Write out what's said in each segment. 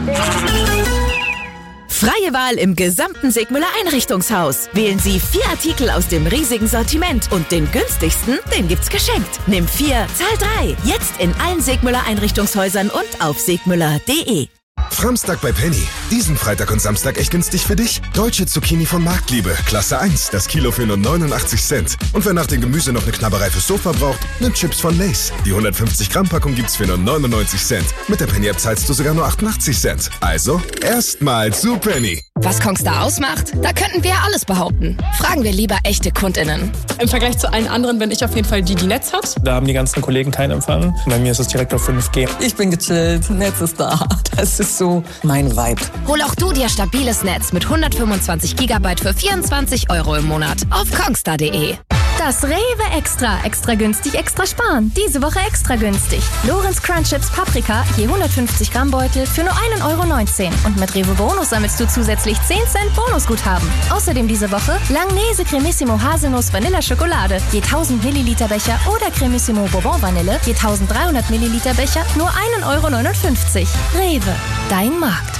Freie Wahl im gesamten Sigmüller Einrichtungshaus. Wählen Sie 4 Artikel aus dem riesigen Sortiment und den günstigsten, den gibt's geschenkt. Nimm 4, zahl 3. Jetzt in allen Sigmüller Einrichtungshäusern und auf sigmüller.de. Framstag bei Penny. Diesen Freitag und Samstag echt günstig für dich. Deutsche Zucchini von Marktliebe, Klasse 1, das Kilo für nur 89 Cent. Und wer nach dem Gemüse noch eine Knabberei fürs Sofa braucht, nimmt Chips von Lay's. Die 150 Gramm Packung gibt's für nur 99 Cent. Mit der Penny-App zahlst du sogar nur 88 Cent. Also, erstmal zu Penny. Was Kongstar ausmacht? Da könnten wir ja alles behaupten. Fragen wir lieber echte KundInnen. Im Vergleich zu allen anderen bin ich auf jeden Fall die Netz hat. Da haben die ganzen Kollegen keinen Empfang. Bei mir ist es direkt auf 5G. Ich bin gechillt, Netz ist da. Das ist so mein Vibe. Hol auch du dir stabiles Netz mit 125 GB für 24 € im Monat auf kongstar.de. Das Rewe Extra günstig, extra sparen. Diese Woche extra günstig. Lorenz Crunch Chips Paprika, je 150 Gramm Beutel für nur 1,19 €. Und mit Rewe Bonus sammelst du zusätzlich 10 Cent Bonusguthaben. Außerdem diese Woche Langnese Cremissimo Haselnuss Vanilla Schokolade, je 1000 Milliliter Becher oder Cremissimo Bourbon Vanille, je 1300 Milliliter Becher, nur 1,59 €. Rewe, dein Markt.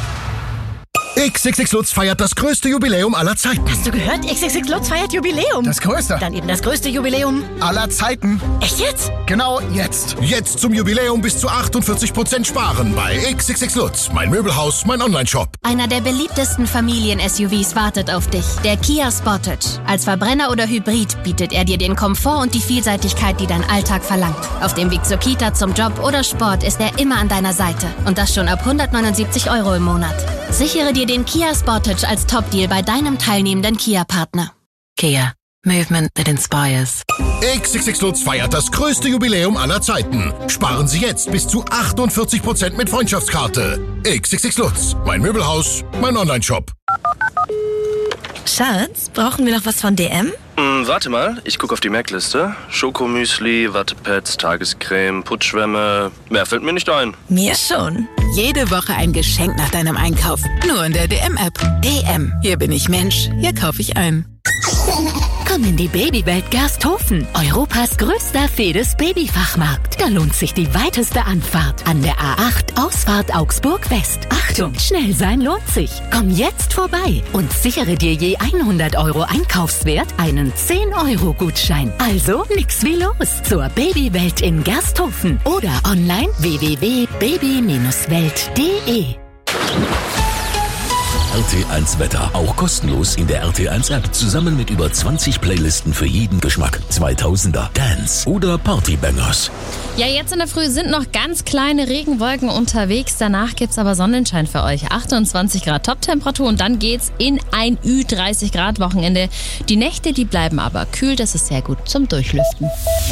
XXX Lutz feiert das größte Jubiläum aller Zeiten. Hast du gehört? XXX Lutz feiert Jubiläum. Das größte? Dann eben das größte Jubiläum aller Zeiten. Echt jetzt? Genau jetzt. Jetzt zum Jubiläum bis zu 48% sparen bei XXX Lutz. Mein Möbelhaus, mein Onlineshop. Einer der beliebtesten Familien-SUVs wartet auf dich. Der Kia Sportage. Als Verbrenner oder Hybrid bietet er dir den Komfort und die Vielseitigkeit, die dein Alltag verlangt. Auf dem Weg zur Kita, zum Job oder Sport ist er immer an deiner Seite. Und das schon ab 179 € im Monat. Sichere dir den Kia Sportage als Top-Deal bei deinem teilnehmenden Kia-Partner. Kia. Movement that inspires. XXX Lutz feiert das größte Jubiläum aller Zeiten. Sparen Sie jetzt bis zu 48% mit Freundschaftskarte. XXX Lutz. Mein Möbelhaus, mein Onlineshop. Schatz, brauchen wir noch was von DM? Warte mal, ich gucke auf die Merkliste. Schokomüsli, Wattepads, Tagescreme, Putzschwämme. Mehr fällt mir nicht ein. Mir schon. Jede Woche ein Geschenk nach deinem Einkauf. Nur in der DM-App. DM. Hier bin ich Mensch. Hier kaufe ich ein. Komm in die Babywelt Gersthofen, Europas größter Fedes-Babyfachmarkt. Da lohnt sich die weiteste Anfahrt an der A8 Ausfahrt Augsburg West. Achtung, schnell sein lohnt sich. Komm jetzt vorbei und sichere dir je 100 € Einkaufswert einen 10-€-Gutschein. Also nix wie los zur Babywelt in Gersthofen oder online www.baby-welt.de. RT1 Wetter, auch kostenlos in der RT1-App, zusammen mit über 20 Playlisten für jeden Geschmack. 2000er, Dance oder Partybangers. Ja, jetzt in der Früh sind noch ganz kleine Regenwolken unterwegs. Danach gibt's aber Sonnenschein für euch. 28 Grad Toptemperatur und dann geht's in ein Ü30 Grad Wochenende. Die Nächte, die bleiben aber kühl. Das ist sehr gut zum Durchlüften.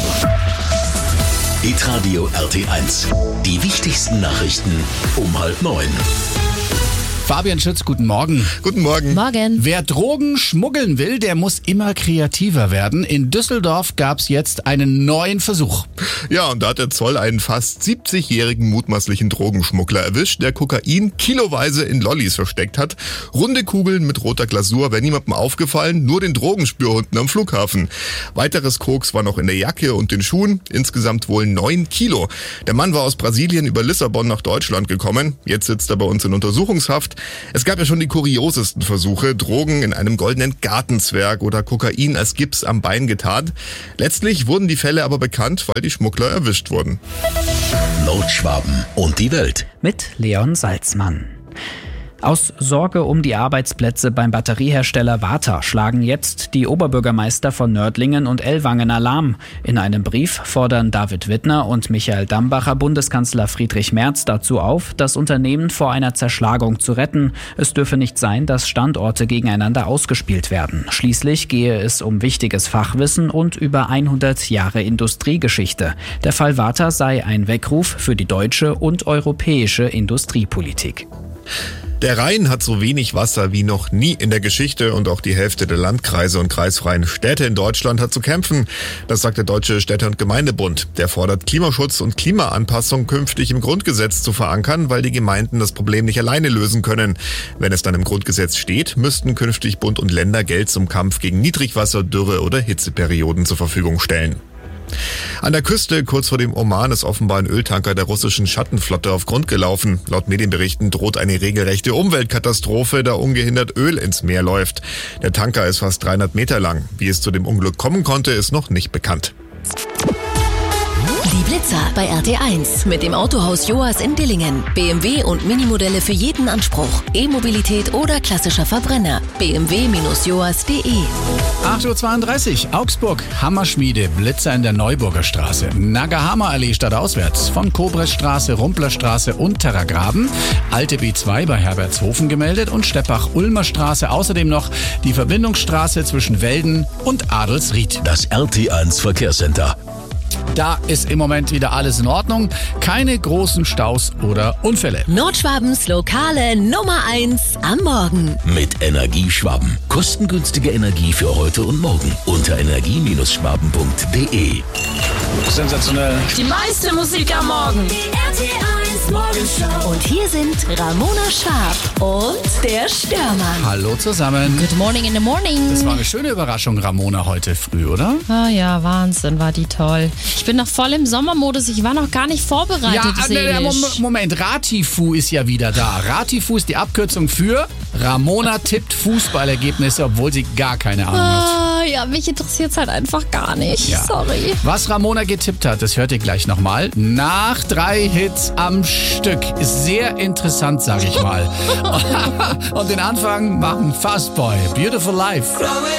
Hitradio RT1. Die wichtigsten Nachrichten um 8:30. Fabian Schütz, guten Morgen. Guten Morgen. Morgen. Wer Drogen schmuggeln will, der muss immer kreativer werden. In Düsseldorf gab's jetzt einen neuen Versuch. Ja, und da hat der Zoll einen fast 70-jährigen mutmaßlichen Drogenschmuggler erwischt, der Kokain kiloweise in Lollis versteckt hat. Runde Kugeln mit roter Glasur, wäre niemandem aufgefallen, nur den Drogenspürhunden am Flughafen. Weiteres Koks war noch in der Jacke und den Schuhen, insgesamt wohl 9 Kilo. Der Mann war aus Brasilien über Lissabon nach Deutschland gekommen. Jetzt sitzt er bei uns in Untersuchungshaft. Es gab ja schon die kuriosesten Versuche, Drogen in einem goldenen Gartenzwerg oder Kokain als Gips am Bein getarnt. Letztlich wurden die Fälle aber bekannt, weil die Schmuggler erwischt wurden. Nordschwaben und die Welt. Mit Leon Salzmann. Aus Sorge um die Arbeitsplätze beim Batteriehersteller Varta schlagen jetzt die Oberbürgermeister von Nördlingen und Ellwangen Alarm. In einem Brief fordern David Wittner und Michael Dambacher Bundeskanzler Friedrich Merz dazu auf, das Unternehmen vor einer Zerschlagung zu retten. Es dürfe nicht sein, dass Standorte gegeneinander ausgespielt werden. Schließlich gehe es um wichtiges Fachwissen und über 100 Jahre Industriegeschichte. Der Fall Varta sei ein Weckruf für die deutsche und europäische Industriepolitik. Der Rhein hat so wenig Wasser wie noch nie in der Geschichte und auch die Hälfte der Landkreise und kreisfreien Städte in Deutschland hat zu kämpfen. Das sagt der Deutsche Städte- und Gemeindebund. Der fordert, Klimaschutz und Klimaanpassung künftig im Grundgesetz zu verankern, weil die Gemeinden das Problem nicht alleine lösen können. Wenn es dann im Grundgesetz steht, müssten künftig Bund und Länder Geld zum Kampf gegen Niedrigwasser, Dürre oder Hitzeperioden zur Verfügung stellen. An der Küste kurz vor dem Oman ist offenbar ein Öltanker der russischen Schattenflotte auf Grund gelaufen. Laut Medienberichten droht eine regelrechte Umweltkatastrophe, da ungehindert Öl ins Meer läuft. Der Tanker ist fast 300 Meter lang. Wie es zu dem Unglück kommen konnte, ist noch nicht bekannt. Die Blitzer bei RT1 mit dem Autohaus Joas in Dillingen. BMW und Minimodelle für jeden Anspruch. E-Mobilität oder klassischer Verbrenner. bmw-joas.de. 8.32 Uhr, Augsburg, Hammerschmiede, Blitzer in der Neuburger Straße. Nagahama Allee stadtauswärts. Von Kobresstraße, Rumplerstraße, Unterer Graben. Alte B2 bei Herbertshofen gemeldet und Steppach-Ulmer Straße. Außerdem noch die Verbindungsstraße zwischen Welden und Adelsried. Das RT1 Verkehrscenter. Da ist im Moment wieder alles in Ordnung. Keine großen Staus oder Unfälle. Nordschwabens lokale Nummer 1 am Morgen. Mit Energieschwaben. Kostengünstige Energie für heute und morgen. Unter energie-schwaben.de. Sensationell. Die meiste Musik am Morgen. Die RT1 Morgenshow. Und hier sind Ramona Schwab und der Störmann. Hallo zusammen. Good morning in the morning. Das war eine schöne Überraschung, Ramona, heute früh, oder? Ah ja, Wahnsinn, war die toll. Ich bin noch voll im Sommermodus, ich war noch gar nicht vorbereitet. Ja, Moment, Ratifu ist ja wieder da. Ratifu ist die Abkürzung für Ramona tippt Fußballergebnisse, obwohl sie gar keine Ahnung hat. Ja, mich interessiert es halt einfach gar nicht. Ja. Sorry. Was Ramona getippt hat, das hört ihr gleich nochmal. Nach 3 Hits am Stück. Ist sehr interessant, sag ich mal. Und den Anfang machen Fastboy. Beautiful Life.